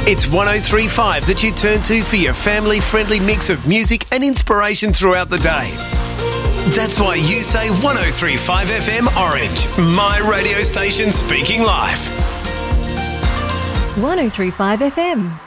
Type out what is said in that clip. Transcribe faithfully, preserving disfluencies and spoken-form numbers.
It's one oh three point five that you turn to for your family-friendly mix of music and inspiration throughout the day. That's why you say one oh three point five F M Orange, my radio station speaking life. one oh three point five F M.